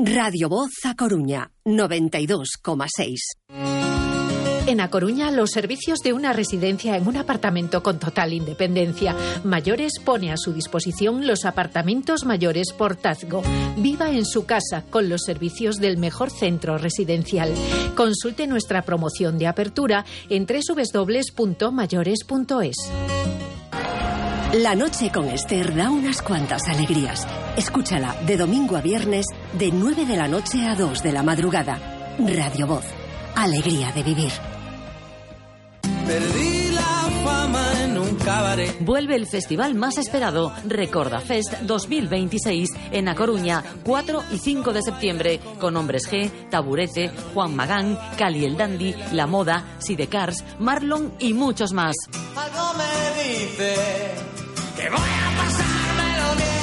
Radio Voz A Coruña, 92,6. En A Coruña, los servicios de una residencia en un apartamento con total independencia. Mayores pone a su disposición los apartamentos mayores Portazgo. Viva en su casa con los servicios del mejor centro residencial. Consulte nuestra promoción de apertura en www.mayores.es. La noche con Esther da unas cuantas alegrías. Escúchala de domingo a viernes de 9 de la noche a 2 de la madrugada. Radio Voz. Alegría de vivir. Perdí la fama en un cabaret. Vuelve el festival más esperado, Recorda Fest 2026, en A Coruña, 4 y 5 de septiembre, con Hombres G, Taburete, Juan Magán, Cali el Dandy, La Moda, Sidecars, Marlon y muchos más. Algo me dice que voy a pasármelo bien.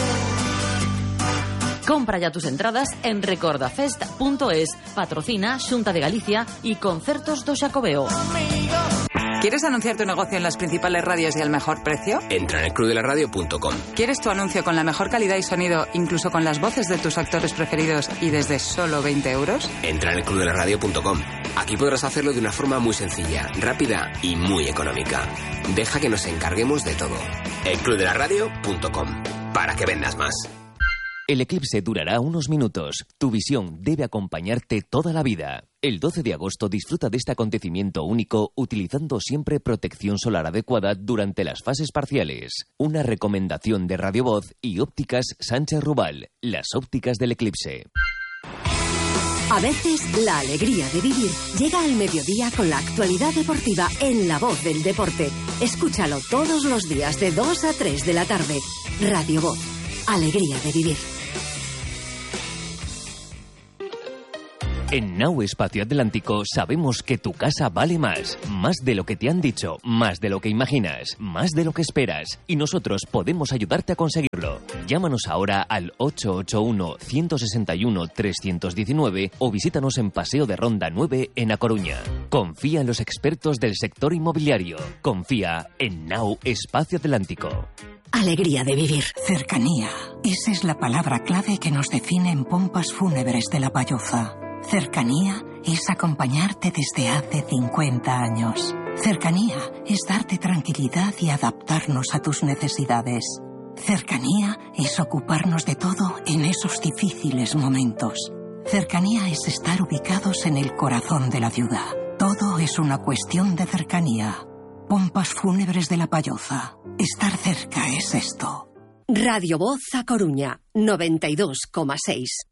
Compra ya tus entradas en recordafest.es. Patrocina Xunta de Galicia y Concertos do Xacobeo. ¿Quieres anunciar tu negocio en las principales radios y al mejor precio? Entra en elclubdelaradio.com. ¿Quieres tu anuncio con la mejor calidad y sonido, incluso con las voces de tus actores preferidos y desde solo 20 euros? Entra en elclubdelaradio.com. Aquí podrás hacerlo de una forma muy sencilla, rápida y muy económica. Deja que nos encarguemos de todo. elclubdelaradio.com. Para que vendas más. El eclipse durará unos minutos. Tu visión debe acompañarte toda la vida. El 12 de agosto disfruta de este acontecimiento único utilizando siempre protección solar adecuada durante las fases parciales. Una recomendación de Radio Voz y Ópticas Sánchez Rubal, las ópticas del eclipse. A veces, la alegría de vivir llega al mediodía con la actualidad deportiva en La Voz del Deporte. Escúchalo todos los días de 2 a 3 de la tarde. Radio Voz. Alegría de vivir. En Now Espacio Atlántico sabemos que tu casa vale más. Más de lo que te han dicho, más de lo que imaginas, más de lo que esperas. Y nosotros podemos ayudarte a conseguirlo. Llámanos ahora al 881-161-319 o visítanos en Paseo de Ronda 9 en A Coruña. Confía en los expertos del sector inmobiliario. Confía en Now Espacio Atlántico. Alegría de vivir. Cercanía. Esa es la palabra clave que nos define en Pompas Fúnebres de La Payoza. Cercanía es acompañarte desde hace 50 años. Cercanía es darte tranquilidad y adaptarnos a tus necesidades. Cercanía es ocuparnos de todo en esos difíciles momentos. Cercanía es estar ubicados en el corazón de la ciudad. Todo es una cuestión de cercanía. Pompas Fúnebres de La Payoza. Estar cerca es esto. Radio Voz A Coruña, 92,6.